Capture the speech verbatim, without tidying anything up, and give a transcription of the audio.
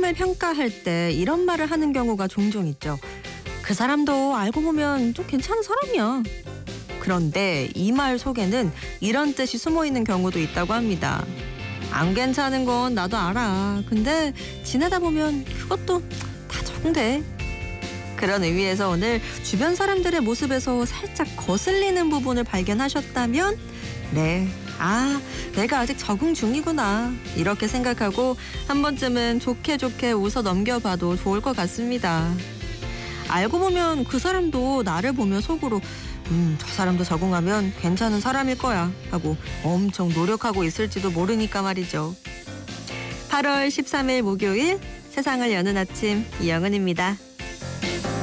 사람을 평가할 때 이런 말을 하는 경우가 종종 있죠. 그 사람도 알고 보면 좀 괜찮은 사람이야. 그런데 이 말 속에는 이런 뜻이 숨어 있는 경우도 있다고 합니다. 안 괜찮은 건 나도 알아. 근데 지내다 보면 그것도 다 적응돼. 그런 의미에서 오늘 주변 사람들의 모습에서 살짝 거슬리는 부분을 발견하셨다면 네, 아, 내가 아직 적응 중이구나 이렇게 생각하고 한 번쯤은 좋게 좋게 웃어 넘겨봐도 좋을 것 같습니다. 알고 보면 그 사람도 나를 보며 속으로 음, 저 사람도 적응하면 괜찮은 사람일 거야 하고 엄청 노력하고 있을지도 모르니까 말이죠. 팔월 십삼일 목요일 세상을 여는 아침 이영은입니다.